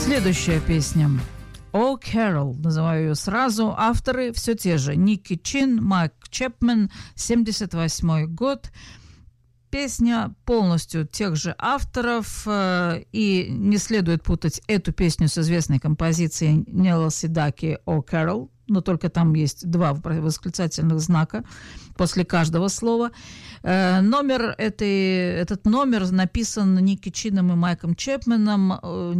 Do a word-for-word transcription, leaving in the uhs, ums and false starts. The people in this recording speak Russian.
Следующая песня. «О, Кэрол», называю ее сразу. Авторы все те же. Ники Чин, Майк Чепмен, семьдесят восьмой год. Песня полностью тех же авторов, и не следует путать эту песню с известной композицией Нела Седаки «О, Кэрол», но только там есть два восклицательных знака после каждого слова. Номер этой, этот номер написан Ники Чином и Майком Чепменом.